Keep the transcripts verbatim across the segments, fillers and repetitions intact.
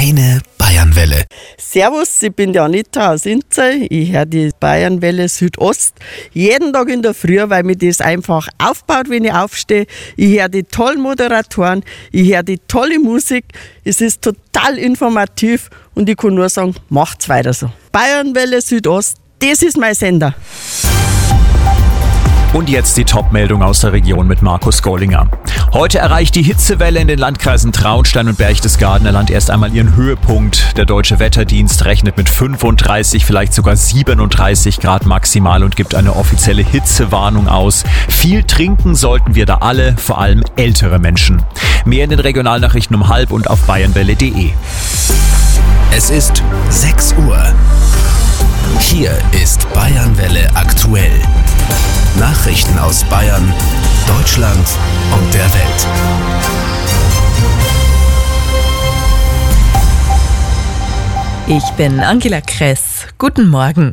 Deine Bayernwelle. Servus, ich bin die Anita aus Inzell. Ich höre die Bayernwelle Südost jeden Tag in der Früh, weil mir das einfach aufbaut, wenn ich aufstehe. Ich höre die tollen Moderatoren, ich höre die tolle Musik. Es ist total informativ und ich kann nur sagen, macht's weiter so. Bayernwelle Südost, das ist mein Sender. Und jetzt die Top-Meldung aus der Region mit Markus Gollinger. Heute erreicht die Hitzewelle in den Landkreisen Traunstein und Berchtesgadener Land erst einmal ihren Höhepunkt. Der Deutsche Wetterdienst rechnet mit fünfunddreißig, vielleicht sogar siebenunddreißig Grad maximal und gibt eine offizielle Hitzewarnung aus. Viel trinken sollten wir da alle, vor allem ältere Menschen. Mehr in den Regionalnachrichten um halb und auf bayernwelle punkt de. Es ist sechs Uhr. Hier ist Bayernwelle aktuell. Nachrichten aus Bayern, Deutschland und der Welt. Ich bin Angela Kress. Guten Morgen.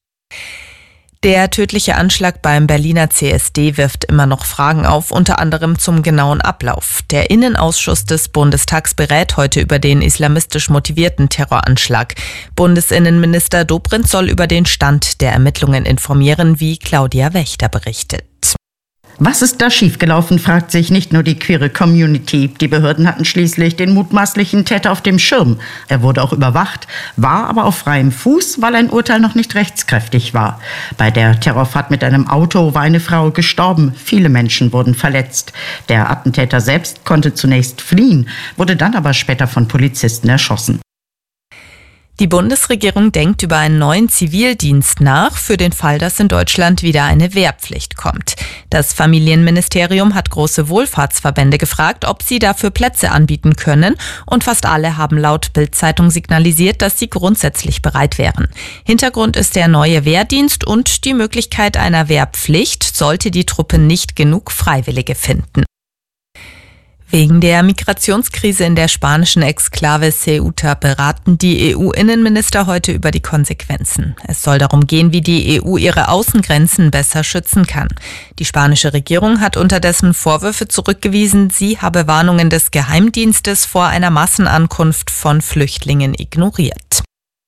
Der tödliche Anschlag beim Berliner C S D wirft immer noch Fragen auf, unter anderem zum genauen Ablauf. Der Innenausschuss des Bundestags berät heute über den islamistisch motivierten Terroranschlag. Bundesinnenminister Dobrindt soll über den Stand der Ermittlungen informieren, wie Claudia Wächter berichtet. Was ist da schiefgelaufen, fragt sich nicht nur die queere Community. Die Behörden hatten schließlich den mutmaßlichen Täter auf dem Schirm. Er wurde auch überwacht, war aber auf freiem Fuß, weil ein Urteil noch nicht rechtskräftig war. Bei der Terrorfahrt mit einem Auto war eine Frau gestorben. Viele Menschen wurden verletzt. Der Attentäter selbst konnte zunächst fliehen, wurde dann aber später von Polizisten erschossen. Die Bundesregierung denkt über einen neuen Zivildienst nach, für den Fall, dass in Deutschland wieder eine Wehrpflicht kommt. Das Familienministerium hat große Wohlfahrtsverbände gefragt, ob sie dafür Plätze anbieten können, und fast alle haben laut Bild-Zeitung signalisiert, dass sie grundsätzlich bereit wären. Hintergrund ist der neue Wehrdienst und die Möglichkeit einer Wehrpflicht, sollte die Truppe nicht genug Freiwillige finden. Wegen der Migrationskrise in der spanischen Exklave Ceuta beraten die E U-Innenminister heute über die Konsequenzen. Es soll darum gehen, wie die E U ihre Außengrenzen besser schützen kann. Die spanische Regierung hat unterdessen Vorwürfe zurückgewiesen, sie habe Warnungen des Geheimdienstes vor einer Massenankunft von Flüchtlingen ignoriert.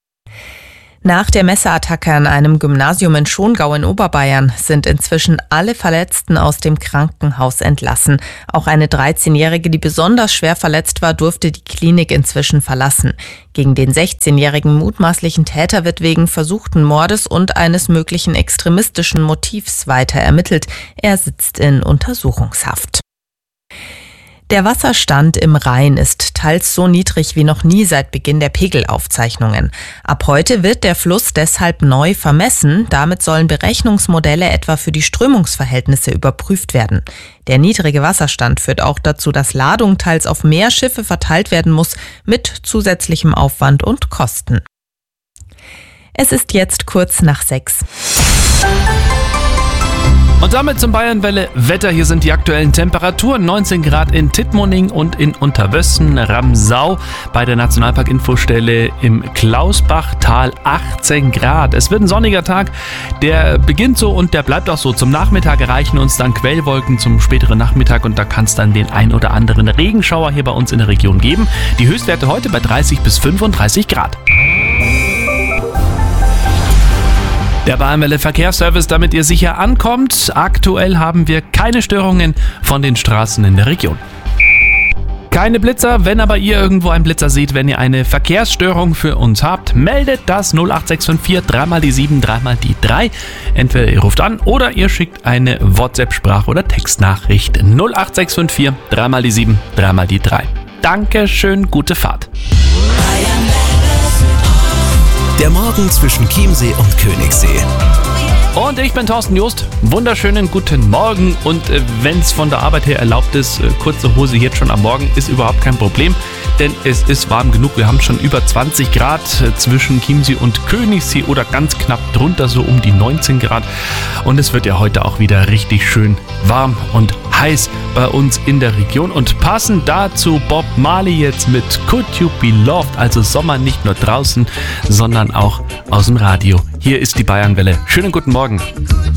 Nach der Messerattacke an einem Gymnasium in Schongau in Oberbayern sind inzwischen alle Verletzten aus dem Krankenhaus entlassen. Auch eine dreizehnjährige, die besonders schwer verletzt war, durfte die Klinik inzwischen verlassen. Gegen den sechzehnjährigen mutmaßlichen Täter wird wegen versuchten Mordes und eines möglichen extremistischen Motivs weiter ermittelt. Er sitzt in Untersuchungshaft. Der Wasserstand im Rhein ist teils so niedrig wie noch nie seit Beginn der Pegelaufzeichnungen. Ab heute wird der Fluss deshalb neu vermessen. Damit sollen Berechnungsmodelle etwa für die Strömungsverhältnisse überprüft werden. Der niedrige Wasserstand führt auch dazu, dass Ladung teils auf mehr Schiffe verteilt werden muss, mit zusätzlichem Aufwand und Kosten. Es ist jetzt kurz nach sechs. Und damit zum Bayernwelle Wetter. Hier sind die aktuellen Temperaturen. neunzehn Grad in Tittmoning und in Unterwössen, Ramsau. Bei der Nationalpark-Infostelle im Klausbachtal achtzehn Grad. Es wird ein sonniger Tag. Der beginnt so und der bleibt auch so. Zum Nachmittag erreichen uns dann Quellwolken zum späteren Nachmittag und da kann es dann den ein oder anderen Regenschauer hier bei uns in der Region geben. Die Höchstwerte heute bei dreißig bis fünfunddreißig Grad. Der Bayernwelle Verkehrsservice, damit ihr sicher ankommt. Aktuell haben wir keine Störungen von den Straßen in der Region. Keine Blitzer, wenn aber ihr irgendwo einen Blitzer seht, wenn ihr eine Verkehrsstörung für uns habt, meldet das null acht sechs fünf vier drei mal die sieben, drei mal die drei. Entweder ihr ruft an oder ihr schickt eine WhatsApp-Sprach- oder Textnachricht null acht sechs fünf vier drei mal die sieben, drei mal die drei. Dankeschön, gute Fahrt. Der Morgen zwischen Chiemsee und Königssee. Und ich bin Thorsten Joost. Wunderschönen guten Morgen. Und äh, wenn es von der Arbeit her erlaubt ist, äh, kurze Hose jetzt schon am Morgen, ist überhaupt kein Problem. Denn es ist warm genug. Wir haben schon über zwanzig Grad äh, zwischen Chiemsee und Königssee oder ganz knapp drunter, so um die neunzehn Grad. Und es wird ja heute auch wieder richtig schön warm und heiß bei uns in der Region. Und passend dazu Bob Marley jetzt mit Could You Be Loved? Also Sommer nicht nur draußen, sondern auch aus dem Radio. Hier ist die Bayernwelle. Schönen guten Morgen.